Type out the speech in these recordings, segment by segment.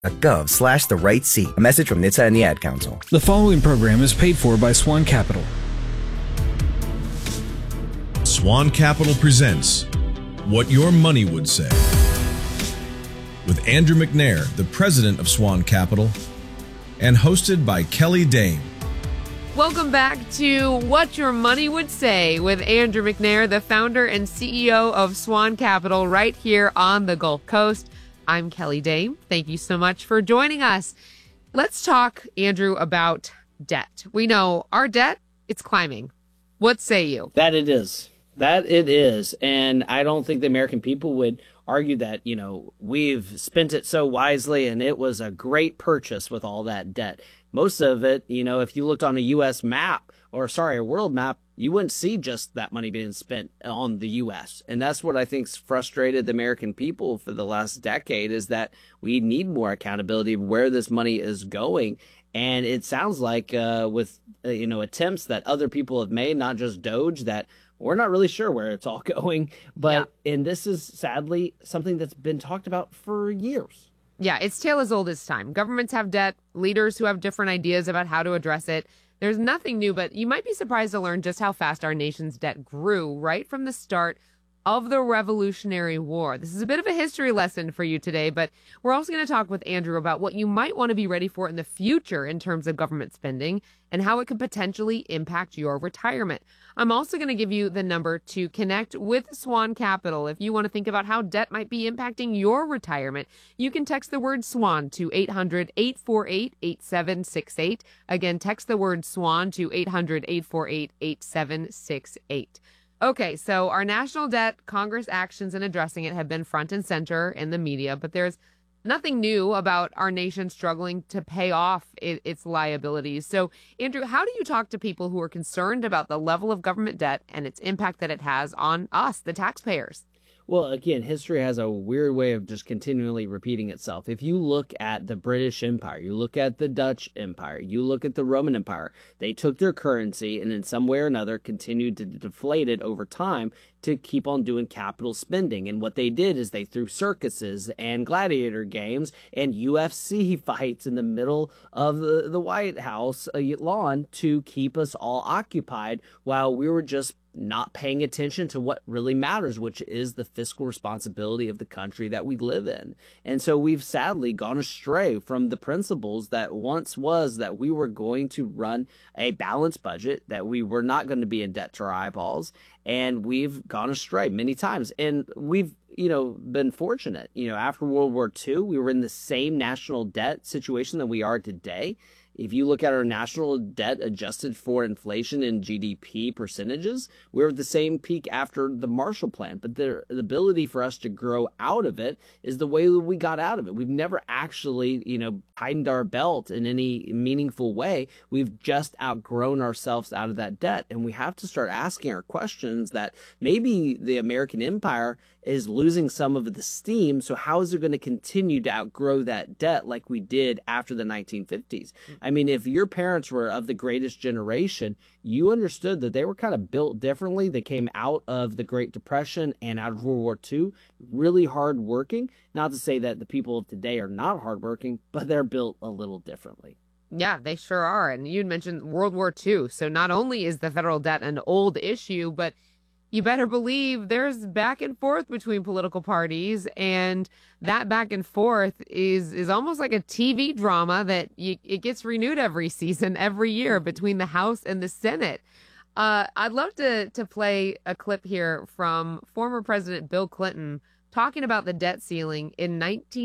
the right seat. A message from NHTSA and the Ad Council. The following program is paid for by Swan Capital. Swan Capital presents What Your Money Would Say with Andrew McNair, the president of Swan Capital, and hosted by Kelly Dame. Welcome back to What Your Money Would Say with Andrew McNair, the founder and CEO of Swan Capital, right here on the Gulf Coast. I'm Kelly Dame. Thank you so much for joining us. Let's talk, Andrew, about debt. We know our debt, it's climbing. What say you? That it is. That it is. And I don't think the American people would argue that, we've spent it so wisely and it was a great purchase with all that debt. Most of it, if you looked on a U.S. map, a world map, you wouldn't see just that money being spent on the U.S. And that's what I think's frustrated the American people for the last decade, is that we need more accountability of where this money is going. And it sounds like with attempts that other people have made, not just Doge, that we're not really sure where it's all going. And this is sadly something that's been talked about for years. Yeah, it's tale as old as time. Governments have debt, leaders who have different ideas about how to address it. There's nothing new, but you might be surprised to learn just how fast our nation's debt grew right from the start of the Revolutionary War. This is a bit of a history lesson for you today, but we're also going to talk with Andrew about what you might want to be ready for in the future in terms of government spending and how it could potentially impact your retirement. I'm also going to give you the number to connect with Swan Capital. If you want to think about how debt might be impacting your retirement, you can text the word SWAN to 800-848-8768. Again, text the word SWAN to 800-848-8768. Okay, so our national debt, Congress actions in addressing it have been front and center in the media, but there's nothing new about our nation struggling to pay off its liabilities. So, Andrew, how do you talk to people who are concerned about the level of government debt and its impact that it has on us, the taxpayers? Well, again, history has a weird way of just continually repeating itself. If you look at the British Empire, you look at the Dutch Empire, you look at the Roman Empire, they took their currency and in some way or another continued to deflate it over time to keep on doing capital spending. And what they did is they threw circuses and gladiator games and UFC fights in the middle of the White House lawn to keep us all occupied while we were just not paying attention to what really matters, which is the fiscal responsibility of the country that we live in. And so we've sadly gone astray from the principles that once was that we were going to run a balanced budget, that we were not going to be in debt to our eyeballs. And we've gone astray many times. And we've, been fortunate. After World War II, we were in the same national debt situation that we are today. If you look at our national debt adjusted for inflation and GDP percentages, we're at the same peak after the Marshall Plan. But the ability for us to grow out of it is the way that we got out of it. We've never actually, tightened our belt in any meaningful way. We've just outgrown ourselves out of that debt. And we have to start asking our questions that maybe the American empire is losing some of the steam. So how is it going to continue to outgrow that debt like we did after the 1950s? I mean, if your parents were of the greatest generation, you understood that they were kind of built differently. They came out of the Great Depression and out of World War II, really hardworking. Not to say that the people of today are not hardworking, but they're built a little differently. Yeah, they sure are. And you'd mentioned World War II. So not only is the federal debt an old issue, but you better believe there's back and forth between political parties, and that back and forth is almost like a TV drama that it gets renewed every season, every year between the House and the Senate. I'd love to play a clip here from former President Bill Clinton talking about the debt ceiling in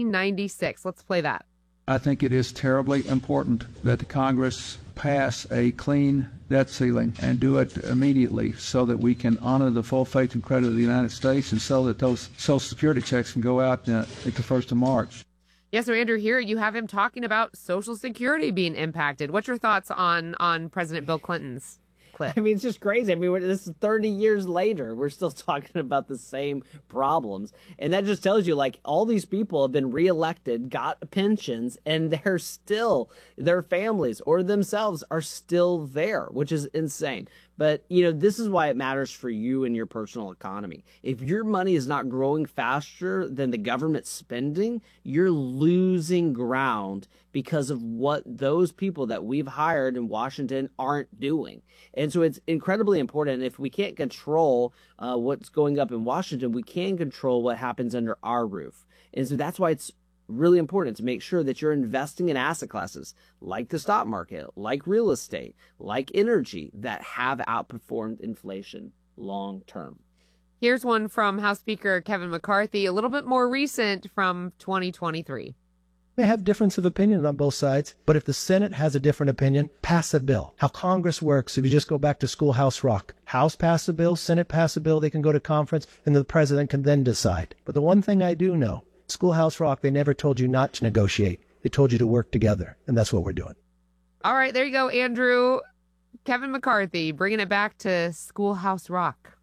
1996. Let's play that. I think it is terribly important that the Congress pass a clean debt ceiling and do it immediately so that we can honor the full faith and credit of the United States and so that those Social Security checks can go out at the 1st of March. Yeah, so Andrew, here you have him talking about Social Security being impacted. What's your thoughts on President Bill Clinton's clip? I mean, it's just crazy. I mean, this is 30 years later. We're still talking about the same problems. And that just tells you, like, all these people have been reelected, got pensions, and they're still, their families or themselves are still there, which is insane. But, this is why it matters for you and your personal economy. If your money is not growing faster than the government spending, you're losing ground because of what those people that we've hired in Washington aren't doing. And so it's incredibly important. If we can't control what's going up in Washington, we can control what happens under our roof. And so that's why it's really important to make sure that you're investing in asset classes like the stock market, like real estate, like energy that have outperformed inflation long term. Here's one from House Speaker Kevin McCarthy, a little bit more recent from 2023. May have difference of opinion on both sides, but if the Senate has a different opinion, pass a bill. How Congress works, if you just go back to Schoolhouse Rock, House pass a bill, Senate pass a bill, they can go to conference, and the president can then decide. But the one thing I do know, Schoolhouse Rock, they never told you not to negotiate. They told you to work together, and that's what we're doing. All right, there you go, Andrew. Kevin McCarthy, bringing it back to Schoolhouse Rock.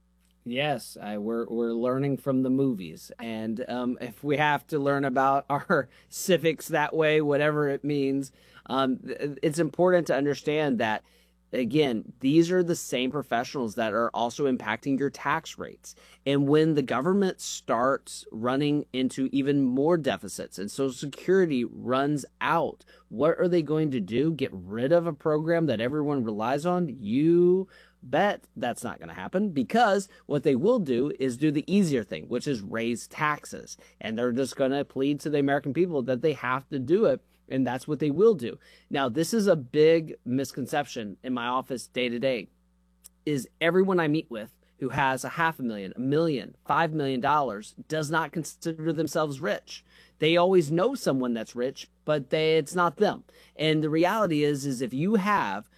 Yes, we're learning from the movies, and if we have to learn about our civics that way, whatever it means, it's important to understand that, again, these are the same professionals that are also impacting your tax rates. And when the government starts running into even more deficits and Social Security runs out, what are they going to do? Get rid of a program that everyone relies on? You bet that's not going to happen, because what they will do is do the easier thing, which is raise taxes. And they're just going to plead to the American people that they have to do it. And that's what they will do. Now, this is a big misconception in my office day to day, is everyone I meet with who has $500,000, $1 million, $5 million does not consider themselves rich. They always know someone that's rich, but it's not them. And the reality is if you have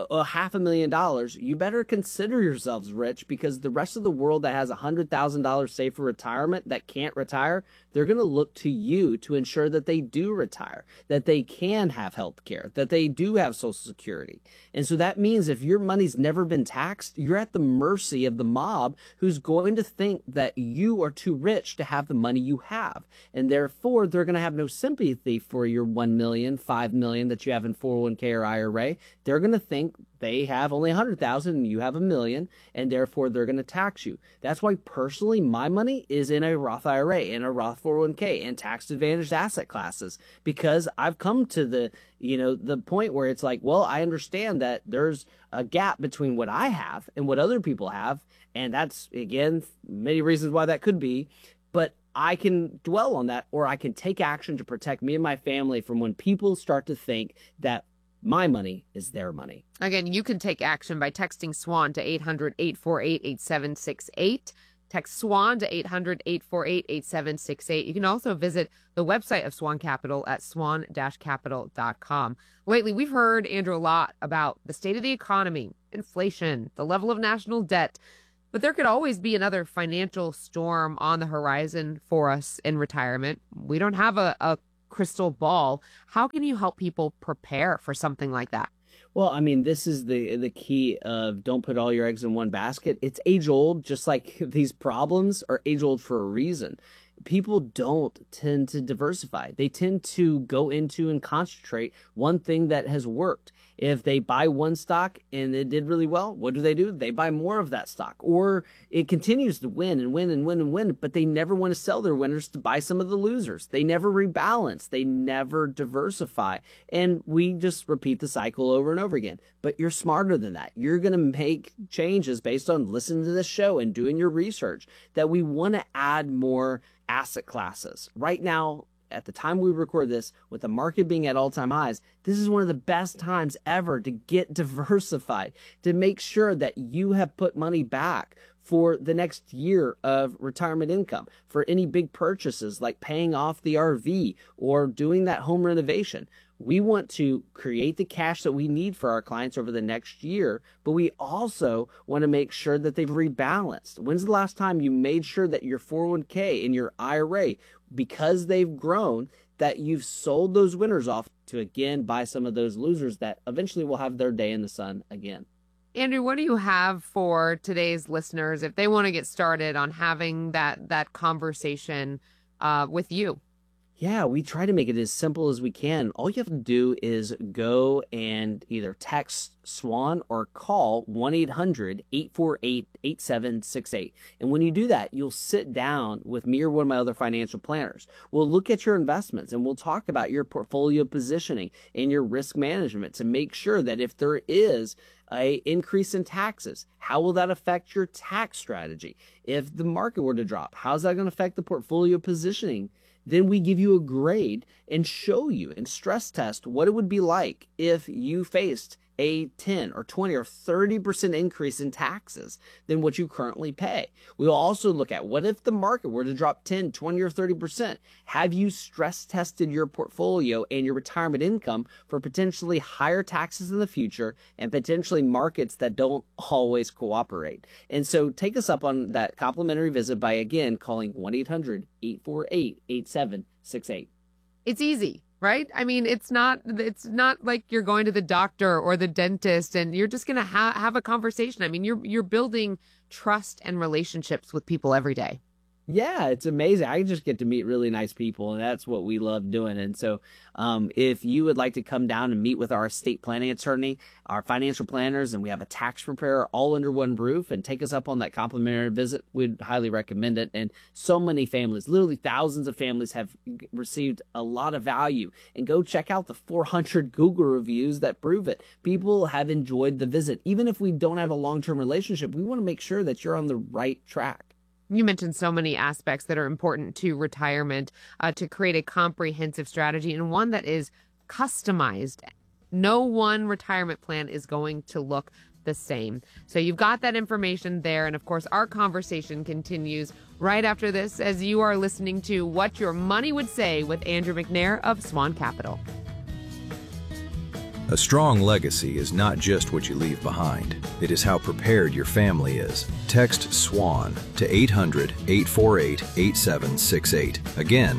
$500,000, you better consider yourselves rich, because the rest of the world that has $100,000 saved for retirement that can't retire, they're going to look to you to ensure that they do retire, that they can have health care, that they do have Social Security. And so that means if your money's never been taxed, you're at the mercy of the mob, who's going to think that you are too rich to have the money you have. And therefore, they're going to have no sympathy for your $1 million, $5 million that you have in 401k or IRA. They're going to think they have only 100,000 and you have $1 million, and therefore they're going to tax you. That's why personally my money is in a Roth IRA, in a Roth 401k, and tax advantaged asset classes, because I've come to the point where it's like, well, I understand that there's a gap between what I have and what other people have, and that's, again, many reasons why that could be, but I can dwell on that, or I can take action to protect me and my family from when people start to think that my money is their money. Again, you can take action by texting SWAN to 800-848-8768. Text SWAN to 800-848-8768. You can also visit the website of Swan Capital at swan-capital.com. Lately, we've heard, Andrew, a lot about the state of the economy, inflation, the level of national debt, but there could always be another financial storm on the horizon for us in retirement. We don't have a crystal ball. How can you help people prepare for something like that? Well, I mean, this is the key of don't put all your eggs in one basket. It's age old, just like these problems are age old for a reason. People don't tend to diversify. They tend to go into and concentrate one thing that has worked. If they buy one stock and it did really well, what do? They buy more of that stock, or it continues to win and win and win and win, but they never want to sell their winners to buy some of the losers. They never rebalance. They never diversify. And we just repeat the cycle over and over again. But you're smarter than that. You're going to make changes based on listening to this show and doing your research, that we want to add more asset classes. Right now, at the time we record this, with the market being at all-time highs, this is one of the best times ever to get diversified, to make sure that you have put money back for the next year of retirement income, for any big purchases like paying off the RV or doing that home renovation. We want to create the cash that we need for our clients over the next year, but we also want to make sure that they've rebalanced. When's the last time you made sure that your 401k and your IRA, because they've grown, that you've sold those winners off to, again, buy some of those losers that eventually will have their day in the sun again? Andrew, what do you have for today's listeners if they want to get started on having that conversation with you? Yeah, we try to make it as simple as we can. All you have to do is go and either text SWAN or call 1-800-848-8768. And when you do that, you'll sit down with me or one of my other financial planners. We'll look at your investments and we'll talk about your portfolio positioning and your risk management to make sure that if there is an increase in taxes, how will that affect your tax strategy? If the market were to drop, how's that going to affect the portfolio positioning? Then we give you a grade and show you and stress test what it would be like if you faced a 10 or 20 or 30% increase in taxes than what you currently pay. We'll also look at what if the market were to drop 10, 20, or 30%? Have you stress tested your portfolio and your retirement income for potentially higher taxes in the future and potentially markets that don't always cooperate? And so take us up on that complimentary visit by, again, calling 1-800-848-8768. It's easy, right? I mean, it's not like you're going to the doctor or the dentist and you're just going to have a conversation. I mean, you're building trust and relationships with people every day. Yeah, it's amazing. I just get to meet really nice people, and that's what we love doing. And so if you would like to come down and meet with our estate planning attorney, our financial planners, and we have a tax preparer all under one roof, and take us up on that complimentary visit, we'd highly recommend it. And so many families, literally thousands of families, have received a lot of value. And go check out the 400 Google reviews that prove it. People have enjoyed the visit. Even if we don't have a long-term relationship, we want to make sure that you're on the right track. You mentioned so many aspects that are important to retirement, to create a comprehensive strategy and one that is customized. No one retirement plan is going to look the same. So you've got that information there. And of course, our conversation continues right after this as you are listening to What Your Money Would Say with Andrew McNair of Swan Capital. A strong legacy is not just what you leave behind. It is how prepared your family is. Text SWAN to 800-848-8768. Again,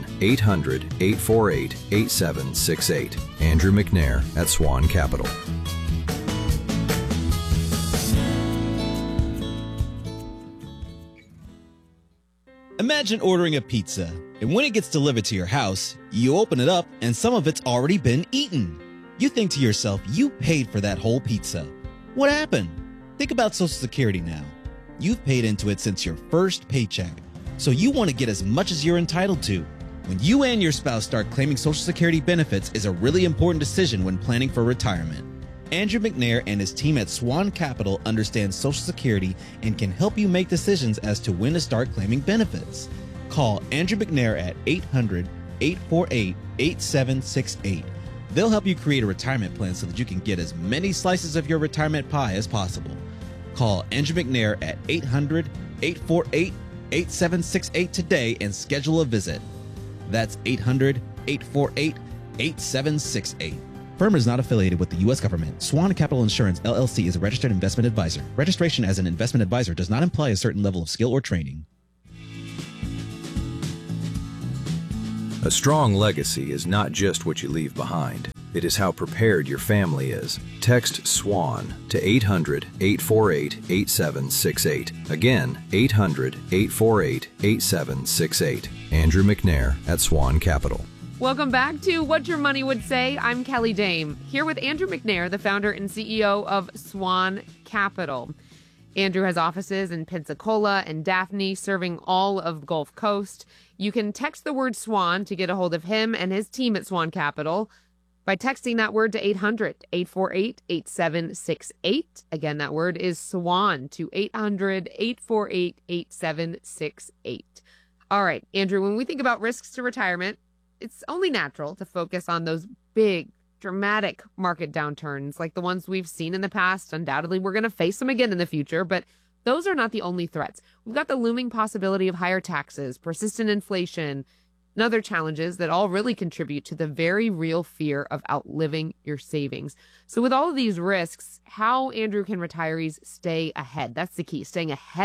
800-848-8768. Andrew McNair at Swan Capital. Imagine ordering a pizza, and when it gets delivered to your house, you open it up and some of it's already been eaten. You think to yourself, you paid for that whole pizza. What happened? Think about Social Security now. You've paid into it since your first paycheck, so you want to get as much as you're entitled to. When you and your spouse start claiming Social Security benefits is a really important decision when planning for retirement. Andrew McNair and his team at Swan Capital understand Social Security and can help you make decisions as to when to start claiming benefits. Call Andrew McNair at 800-848-8768. They'll help you create a retirement plan so that you can get as many slices of your retirement pie as possible. Call Andrew McNair at 800-848-8768 today and schedule a visit. That's 800-848-8768. Firm is not affiliated with the U.S. government. Swan Capital Insurance, LLC is a registered investment advisor. Registration as an investment advisor does not imply a certain level of skill or training. A strong legacy is not just what you leave behind. It is how prepared your family is. Text SWAN to 800-848-8768. Again, 800-848-8768. Andrew McNair at Swan Capital. Welcome back to What Your Money Would Say. I'm Kelly Dame, here with Andrew McNair, the founder and CEO of Swan Capital. Andrew has offices in Pensacola and Daphne, serving all of Gulf Coast. You can text the word SWAN to get a hold of him and his team at Swan Capital by texting that word to 800-848-8768. Again, that word is SWAN to 800-848-8768. All right, Andrew, when we think about risks to retirement, it's only natural to focus on those big, dramatic market downturns like the ones we've seen in the past. Undoubtedly, we're going to face them again in the future, but those are not the only threats. We've got the looming possibility of higher taxes, persistent inflation, and other challenges that all really contribute to the very real fear of outliving your savings. So with all of these risks, how, Andrew, can retirees stay ahead? That's the key, staying ahead